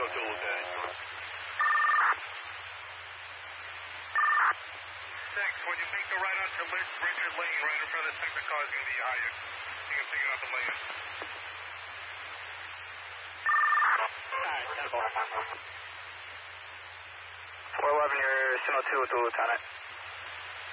When you make the right onto Richard Lane, right in front of the second car is going to be higher. You can figure out the lane. 411, you're Simo 2 to Lieutenant.